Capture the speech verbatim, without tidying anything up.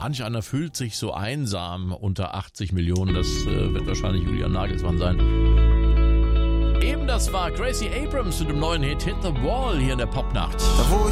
Manch einer fühlt sich so einsam unter achtzig Millionen. Das äh, wird wahrscheinlich Julian Nagelsmann sein. Eben das war Gracie Abrams mit dem neuen Hit Hit the Wall hier in der Popnacht. Da wo